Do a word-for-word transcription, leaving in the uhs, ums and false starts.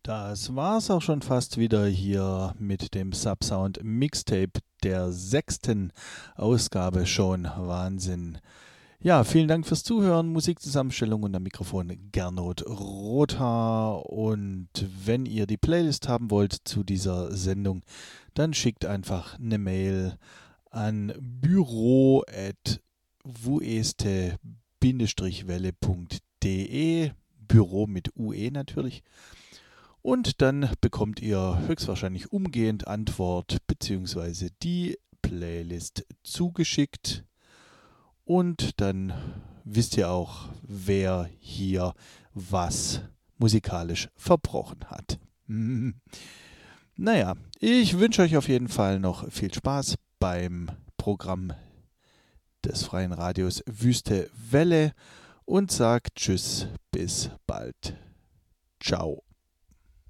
Das war's auch schon fast wieder hier mit dem Subsound Mixtape der sechsten Ausgabe schon. Wahnsinn. Ja, vielen Dank fürs Zuhören. Musikzusammenstellung und am Mikrofon Gernot Rothaar. Und wenn ihr die Playlist haben wollt zu dieser Sendung, dann schickt einfach eine Mail an büro at vueste welle punkt de. Büro mit U E natürlich. Und dann bekommt ihr höchstwahrscheinlich umgehend Antwort bzw. die Playlist zugeschickt. Und dann wisst ihr auch, wer hier was musikalisch verbrochen hat. Hm. Naja, ich wünsche euch auf jeden Fall noch viel Spaß beim Programm des Freien Radios Wüste Welle und sagt Tschüss, bis bald. Ciao.